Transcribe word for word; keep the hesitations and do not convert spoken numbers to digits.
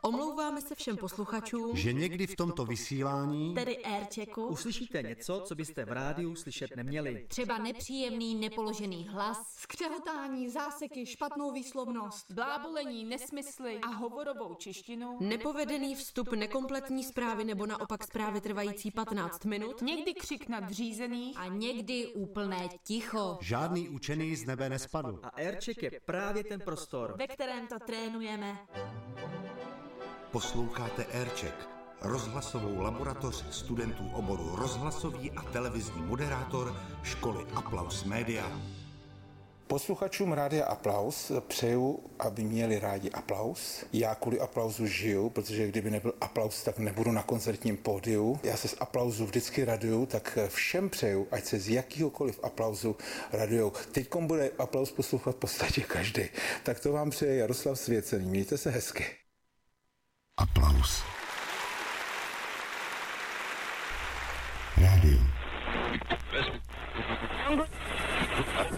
Omlouváme se všem posluchačům, že někdy v tomto vysílání, tedy airchecku, uslyšíte něco, co byste v rádiu slyšet neměli. Třeba nepříjemný nepoložený hlas, skřehotání, záseky, špatnou výslovnost, blábolení, nesmysly a hovorovou češtinu, nepovedený vstup, nekompletní zprávy nebo naopak zprávy trvající patnáct minut, někdy křik nadřízených a někdy úplné ticho. Žádný učený z nebe nespadl. A aircheck je právě ten prostor, ve kterém to trénujeme. Posloucháte aircheck, rozhlasovou laboratoř studentů oboru rozhlasový a televizní moderátor školy Applaus Media. Posluchačům Rádia Applaus přeju, aby měli rádi Applaus. Já kvůli Applausu žiju, protože kdyby nebyl Applaus, tak nebudu na koncertním pódiu. Já se z Applausu vždycky raduju, tak všem přeju, ať se z jakýhokoliv Applausu radujou. Teďkom bude Applaus poslouchat v podstatě každý. Tak to vám přeje Jaroslav Svěcený. Mějte se hezky. Applaus. Radio.